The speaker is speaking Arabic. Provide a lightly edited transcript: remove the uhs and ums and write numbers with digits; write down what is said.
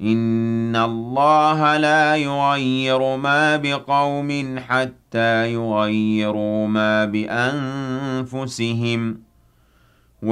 إِنَّ اللَّهَ لَا يُغَيِّرُ مَا بِقَوْمٍ حَتَّىٰ يُغَيِّرُوا مَا بِأَنفُسِهِمْ ۗ